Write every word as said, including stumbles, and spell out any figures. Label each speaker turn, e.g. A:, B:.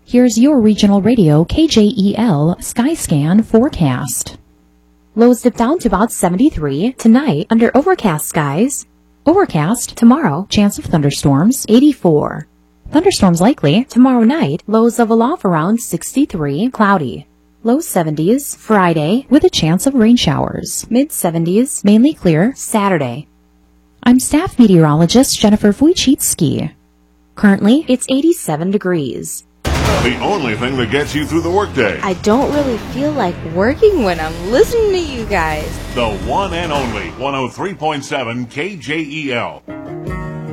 A: Here's your regional radio K J E L Skyscan forecast. Lows dip down to about seventy-three. Tonight, under overcast skies. Overcast. Tomorrow, chance of thunderstorms, eighty-four. Thunderstorms likely. Tomorrow night, lows level off around sixty-three. Cloudy. Low seventies. Friday, with a chance of rain showers. Mid seventies. Mainly clear. Saturday. I'm staff meteorologist Jennifer Wojcicki. Currently, it's eighty-seven degrees.
B: The only thing that gets you through the workday.
C: I don't really feel like working when I'm listening to you guys.
B: The one and only one oh three point seven K J E L.